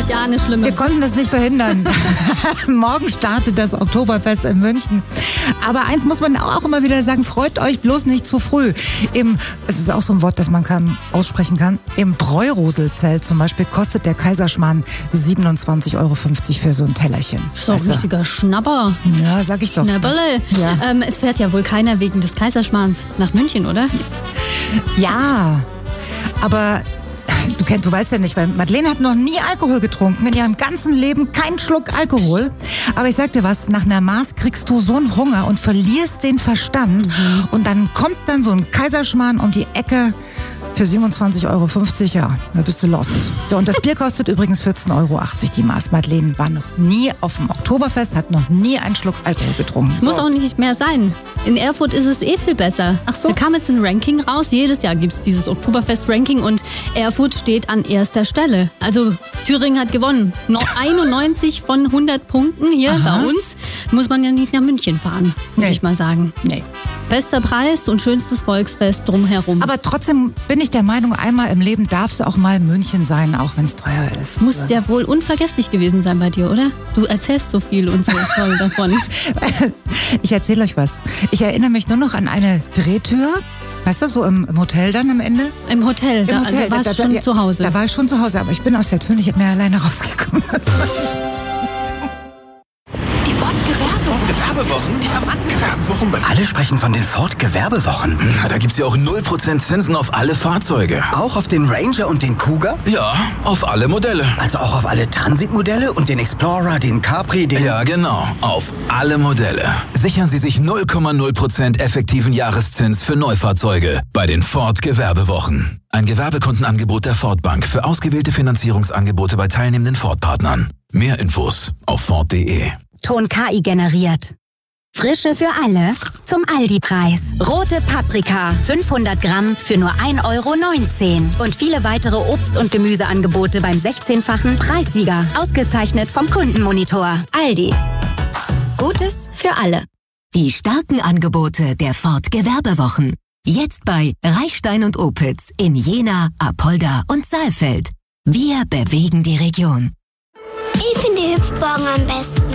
Ich ahne Schlimmes. Wir konnten das nicht verhindern. Morgen startet das Oktoberfest in München. Aber eins muss man auch immer wieder sagen, freut euch bloß nicht zu früh. Es ist auch so ein Wort, das man aussprechen kann. Im Bräuroselzelt zum Beispiel kostet der Kaiserschmarrn 27,50 € für so ein Tellerchen. Das ist doch ein richtiger Schnapper. Ja, sag ich doch. Schnäpperle. Ja. Es fährt ja wohl keiner wegen des Kaiserschmarrns nach München, oder? Ja, aber du weißt ja nicht, weil Madeleine hat noch nie Alkohol getrunken, in ihrem ganzen Leben keinen Schluck Alkohol. Aber ich sag dir was, nach einer Maß kriegst du so einen Hunger und verlierst den Verstand. Und dann kommt dann so ein Kaiserschmarrn um die Ecke für 27,50 €, ja, da bist du lost. So, und das Bier kostet übrigens 14,80 € die Maß. Madeleine war noch nie auf dem Oktoberfest, hat noch nie einen Schluck Alkohol getrunken. Es muss auch nicht mehr sein. In Erfurt ist es viel besser. Ach so. Da kam jetzt ein Ranking raus. Jedes Jahr gibt es dieses Oktoberfest-Ranking und Erfurt steht an erster Stelle. Also Thüringen hat gewonnen. Noch 91 von 100 Punkten hier bei uns. Muss man ja nicht nach München fahren, würde ich mal sagen. Nee. Bester Preis und schönstes Volksfest drumherum. Aber trotzdem bin ich der Meinung, einmal im Leben darfst du auch mal in München sein, auch wenn es teuer ist. Muss ja wohl unvergesslich gewesen sein bei dir, oder? Du erzählst so viel und so toll davon. Ich erzähle euch was. Ich erinnere mich nur noch an eine Drehtür. Weißt du, so im Hotel dann am Ende? Im Hotel, da warst du schon zu Hause. Da war ich schon zu Hause, aber ich bin aus der Tür nicht mehr alleine rausgekommen. Gewerbewochen? Gewerbewochen? Alle sprechen von den Ford-Gewerbewochen. Na, da gibt's ja auch 0% Zinsen auf alle Fahrzeuge. Auch auf den Ranger und den Cougar? Ja, auf alle Modelle. Also auch auf alle Transit-Modelle und den Explorer, den Capri, den... Ja, genau. Auf alle Modelle. Sichern Sie sich 0,0% effektiven Jahreszins für Neufahrzeuge bei den Ford-Gewerbewochen. Ein Gewerbekundenangebot der Ford Bank für ausgewählte Finanzierungsangebote bei teilnehmenden Ford-Partnern. Mehr Infos auf Ford.de. Ton KI generiert. Frische für alle zum Aldi-Preis. Rote Paprika, 500 Gramm für nur 1,19 € Und viele weitere Obst- und Gemüseangebote beim 16-fachen Preissieger. Ausgezeichnet vom Kundenmonitor. Aldi. Gutes für alle. Die starken Angebote der Ford Gewerbewochen. Jetzt bei Reichstein und Opitz in Jena, Apolda und Saalfeld. Wir bewegen die Region. Ich finde die Hüpfburgen am besten.